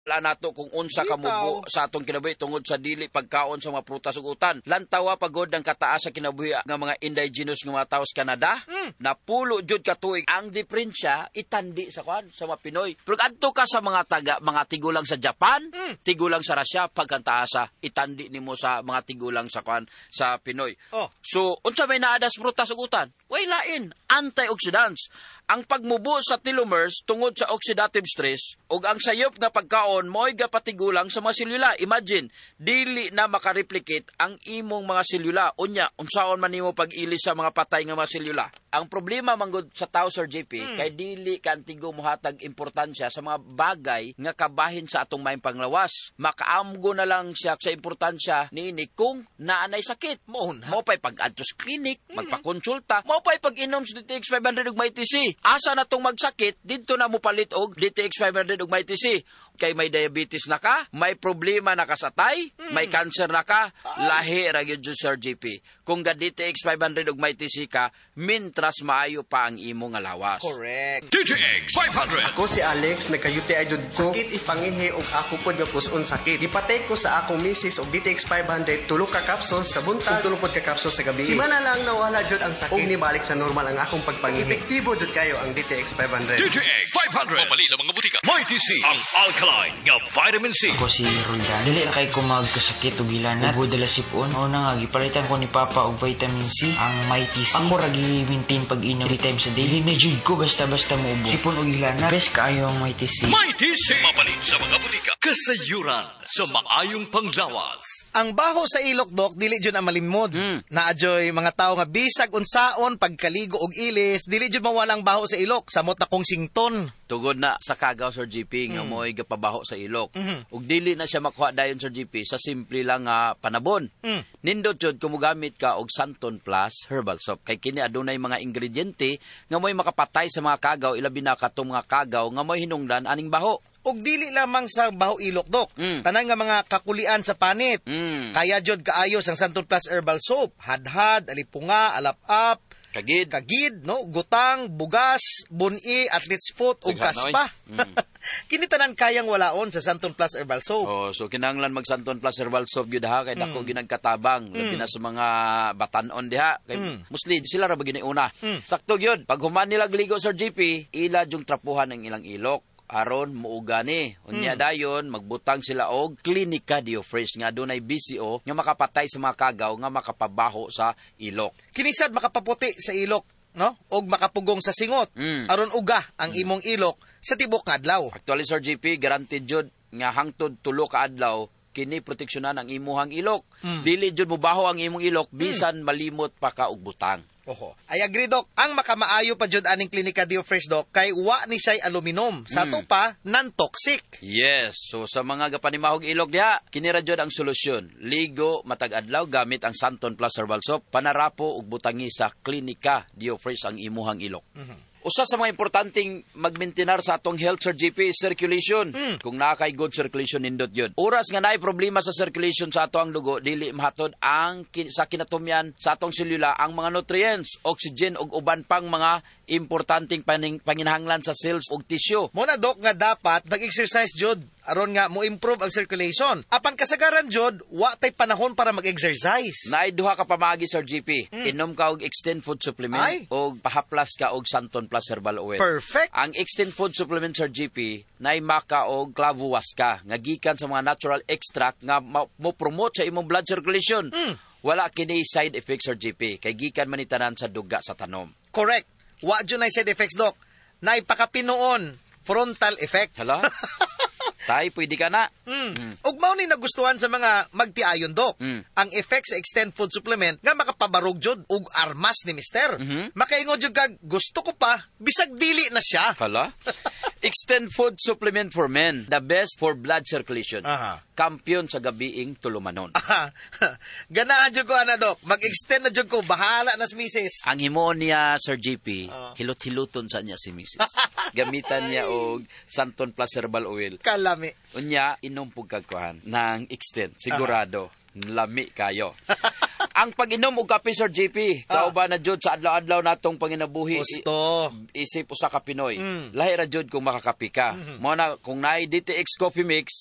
Wala nato kung unsa ka mubo sa atong kinabuhi tungod sa dili pagkaon sa mga prutas ug utan. Lantawa pagod ang kataas sa kinabuhi nga mga indigenous nga mga tawo sa Canada. Napulo jud ka tuig ang diferensya itandi sa sa mga Pinoy. Pero adto ka sa mga tigulang sa Japan, tigulang sa Russia pagkantaasa itandi nimo sa mga tigulang sa sa Pinoy. So unsa may naadas prutas ug utan? Way lain, antioxidants. Ang pagmubo sa telomeres tungod sa oxidative stress ug ang sayop nga pagkaon mo'y gapatigulang sa mga selula. Imagine, dili na makareplicate ang imong mga selula. Unya, unsaon man nimo pag-ilis sa mga patay nga mga selula? Ang problema manggod sa tao, Sir JP, kay dili ka antigo muhatag importansya sa mga bagay nga kabahin sa atong maayong panglawas. Makaamgo na lang siya sa importansya niini kung naanay sakit. Mo pa'y pag-adto sa clinic, magpakonsulta, mo pa'y pag-inom sa DTX 500 ug may TC. Asa na tong magsakit, dito na mo palit og DTX 500 ug may TC. Kay may diabetes na ka, may problema na ka sa tay, may cancer na ka, lahi ra gyud Sir JP. Kung ga DTX 500 ug may TC ka, mintras maayo pa ang imong lawas. Correct. DTX 500. Ako si Alex, nagkayuti ay jud ko. Sakit ipangihi og ako pod nga puson sakit. Gipatay ko sa akong misis og DTX 500 tulo ka capsules sa buntag, tulo pod ka capsules sa gabi. Simana lang nawala jud ang sakit. Og nibalik sa normal ang akong pagpangihi. Epektibo jud kayo ang DTX 500. DTX 500. Mapali sa mga butika. May TC ang alkaline nga vitamin C. Ako si Roldan. Dili na kay ko magkasakit o gilanat. Ubo dala sipon. O na nga, gipalitan ko ni Papa og vitamin C. Ang may TC. Ako ragi maintain pag-inom 3 times a day. Dili na jud ko basta-basta mo ubo. Sipon o gilanat. Best kaayo ang may TC. May TC. Mapali sa mga butika. Kasayuran sa maayong panglawas. Ang baho sa ilok, Dok, dili jud ang malimod. Naadyoy mga tao nga bisag unsaon pagkaligo og ilis, dili jud mawalang baho sa ilok, samot na kong sington. Tugod na sa kagaw, Sir GP, nga mo'y gapabaho sa ilok. Ug dili na siya makuha dayon, Sir GP, sa simple lang nga panabon. Nindot jud kung mogamit ka og Santon Plus Herbal Soap. Kay kini adunay mga ingrediente nga mo'y makapatay sa mga kagaw, ilabi na katong mga kagaw nga mo'y hinungdan aning baho. Og dili lamang sa baho ilok, Dok. Tanan nga mga kakulian sa panit. Kaya jud kaayos ang Santon Plus Herbal Soap. Hadhad, alipunga, alap-ap, kagid, no, gutang, bugas, buni, athlete's foot ug kaspa. Kini tanan kayang walaon sa Santon Plus Herbal Soap. So kinahanglan mag Santon Plus Herbal Soap gyud ha kay dako ginagkatabang labi na sa mga batanon diha kay mostly sila ra ba giniuna. Sakto gyud pag human nila gligo, Sir GP, ila jung trapuhan ang ilang ilok. Aron muuga ni. Unya dayon magbutang sila og Clinica Diofresh nga dunay BCO nga makapatay sa mga kagaw nga makapabaho sa ilok. Kinisad makapaputi sa ilok, no? Og makapugong sa singot. Aron uga ang imong ilok sa tibok nga adlaw. Actually, Sir GP, guaranteed jud nga hangtod 3 ka adlaw kini proteksyonan ang imuhang ilok. Dili jud mobaho ang imong ilok bisan malimot pa ka og butang. Oho. I agree, Dok. Ang makamaayo pa jud aning Clinica Diofresh, Dok, kay wa ni siya'y aluminum. Sa to pa, non-toxic. Yes. So sa mga gapanimahog ilok diha, kini ra jud ang solusyon. Ligo matag adlaw gamit ang Santon Plus Herbal Soap, panarapo ug butangi sa Clinica Diofresh ang imuhang ilok. Usa sa mga importanteng magmaintenar sa atong health, Sir GP, circulation. Kung nakay good circulation nindot yun. Oras nga naay problema sa circulation sa ato ang dugo, dili mahatod ang sa kinatumyan sa atong selula ang mga nutrients, oxygen ug uban pang mga importanteng panginahanglan sa cells ug tissue. Muna, Dok, nga dapat mag-exercise jud aron nga mo improve ang circulation. Apan kasagaran jud, wa tay panahon para mag-exercise. Naay duha ka pamaagi, Sir GP. Inom ka og Extend Food Supplement og pahaplas ka og Santon Plus Herbal Oil. Perfect. Ang Extend Food Supplement, Sir GP, naay maka og clavuasca nga gikan sa mga natural extract nga mo promote sa imong blood circulation. Wala kini side effects, Sir GP, kay gikan man itanan sa duga sa tanom. Correct. Wa jud nay side effects, Dok. Naay pakapinoon frontal effect. Hala? Tay, pwede ka na. Ug mao ni nagustuhan sa mga magtiayon, Dok. Ang effect sa Extend Food Supplement nga makapabarog jud ug armas ni Mister. Makaingon jud kag gusto ko pa bisag dili na siya. Hala? Extend Food Supplement for Men, the best for blood circulation. Kampiyon sa gabiing tulumanon. Ganahan jud ko ana, Dok. Mag-extend na jud ko, bahala na si Mrs. Ang himuon niya, Sir GP, hilot-hiluton sa niya si Mrs. Gamitan niya og Santon Plus Herbal Oil. Kalami. Unya, inom pug kagkuhan ng Extend. Sigurado, lami kayo. Ang pag-inom og kape, Sir JP, kauban na jud sa adlaw-adlaw natong panginabuhi. Gusto. Isip usa ka Pinoy. Lahi ra jud kung makakapi ka. Mo na kung naay DTX Coffee Mix,